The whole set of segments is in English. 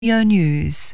Radio News.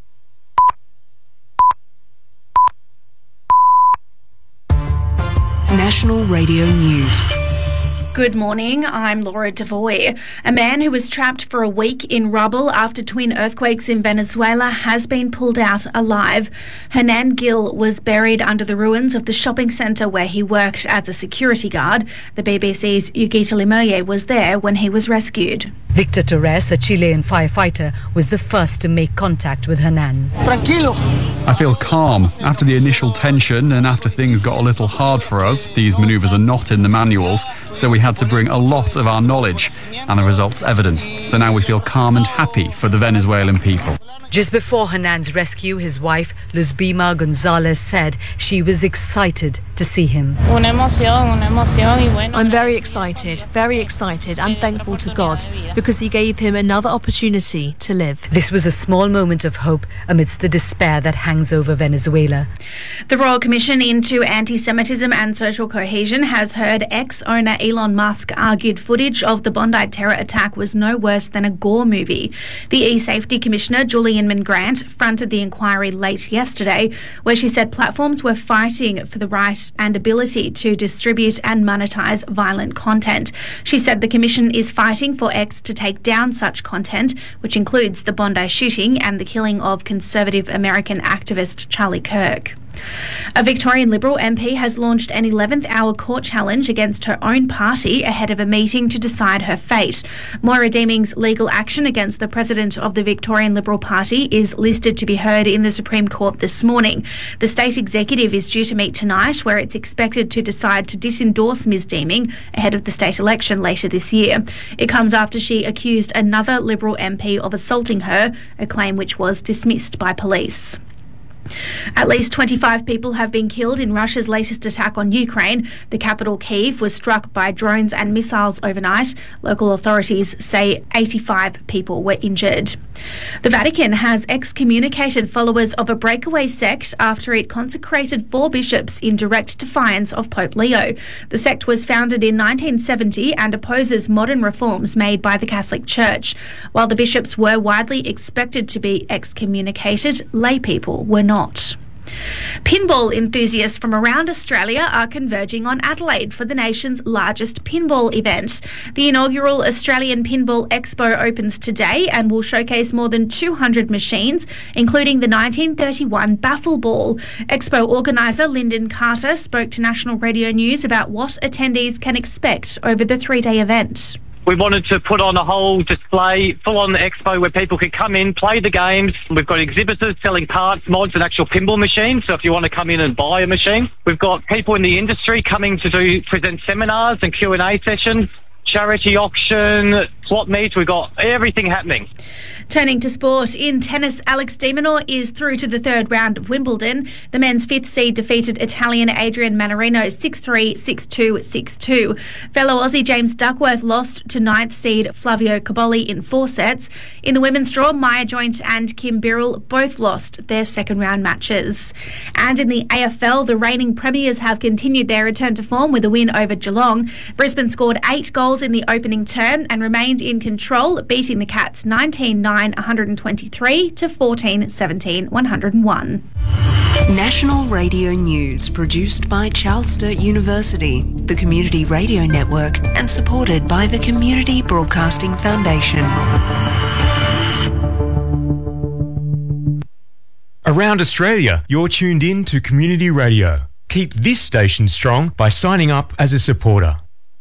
National Radio News. Good morning, I'm Laura Devoy. A man who was trapped for a week in rubble after twin earthquakes in Venezuela has been pulled out alive. Hernan Gil was buried under the ruins of the shopping centre where he worked as a security guard. The BBC's Yugita Limoye was there when he was rescued. Victor Torres, a Chilean firefighter, was the first to make contact with Hernan. Tranquilo. I feel calm. After the initial tension and after things got a little hard for us, these manoeuvres are not in the manuals, so we had to bring a lot of our knowledge, and the result's evident. So now we feel calm and happy for the Venezuelan people. Just before Hernan's rescue, his wife, Luzbima Gonzalez, said she was excited to see him. I'm very excited and thankful to God because he gave him another opportunity to live. This was a small moment of hope amidst the despair that hangs over Venezuela. The Royal Commission into Anti-Semitism and Social Cohesion has heard ex-owner Elon Musk argued footage of the Bondi terror attack was no worse than a gore movie. The E-Safety Commissioner, Julian Grant, fronted the inquiry late yesterday, where she said platforms were fighting for the right and ability to distribute and monetize violent content. She said the Commission is fighting for X to take down such content, which includes the Bondi shooting and the killing of conservative American activist Charlie Kirk. A Victorian Liberal MP has launched an 11th hour court challenge against her own party ahead of a meeting to decide her fate. Moira Deeming's legal action against the president of the Victorian Liberal Party is listed to be heard in the Supreme Court this morning. The state executive is due to meet tonight, where it's expected to decide to disendorse Ms Deeming ahead of the state election later this year. It comes after she accused another Liberal MP of assaulting her, a claim which was dismissed by police. At least 25 people have been killed in Russia's latest attack on Ukraine. The capital, Kyiv, was struck by drones and missiles overnight. Local authorities say 85 people were injured. The Vatican has excommunicated followers of a breakaway sect after it consecrated 4 bishops in direct defiance of Pope Leo. The sect was founded in 1970 and opposes modern reforms made by the Catholic Church. While the bishops were widely expected to be excommunicated, lay people were not. Pinball enthusiasts from around Australia are converging on Adelaide for the nation's largest pinball event. The inaugural Australian Pinball Expo opens today and will showcase more than 200 machines, including the 1931 Baffle Ball. Expo organiser Lyndon Carter spoke to National Radio News about what attendees can expect over the 3-day event. We wanted to put on a whole display, full-on expo where people can come in, play the games. We've got exhibitors selling parts, mods and actual pinball machines, so if you want to come in and buy a machine. We've got people in the industry coming to present seminars and Q&A sessions, charity auction, swap meets. We've got everything happening. Turning to sport, in tennis, Alex de Minaur is through to the 3rd round of Wimbledon. The men's 5th seed defeated Italian Adrian Mannarino 6-3, 6-2, 6-2. Fellow Aussie James Duckworth lost to 9th seed Flavio Cobolli in 4 sets. In the women's draw, Maya Joint and Kim Birrell both lost their second round matches. And in the AFL, the reigning premiers have continued their return to form with a win over Geelong. Brisbane scored 8 goals in the opening term and remained in control, beating the Cats 19-9. 123 to 14-17, 101. National Radio News, produced by Charles Sturt University, the Community Radio Network, and supported by the Community Broadcasting Foundation. Around Australia, you're tuned in to Community Radio. Keep this station strong by signing up as a supporter.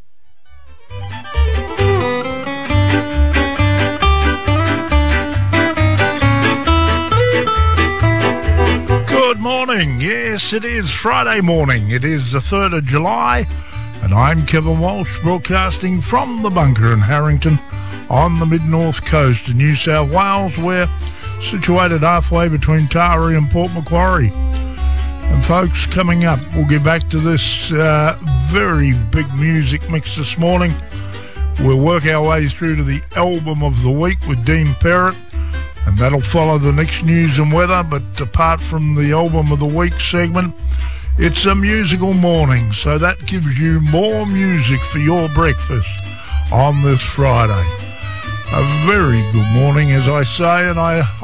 Good morning. Yes, it is Friday morning. It is the 3rd of July, and I'm Kevin Walsh, broadcasting from the bunker in Harrington on the mid-north coast of New South Wales. We're situated halfway between Taree and Port Macquarie. And folks, coming up, we'll get back to this very big music mix this morning. We'll work our way through to the album of the week with Dean Perrott, and that'll follow the next news and weather. But apart from the album of the week segment, it's a musical morning, so that gives you more music for your breakfast on this Friday. a very good morning, as I say, and I